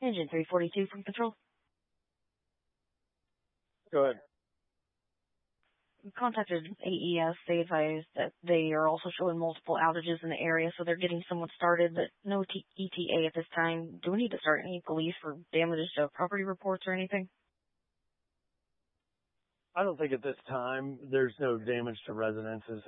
Engine 342 from Control. Go ahead. Contacted AES. They advised that they are also showing multiple outages in the area, so they're getting someone started, but no ETA at this time. Do we need to start any police for damage to property reports or anything? I don't think at this time there's no damage to residences.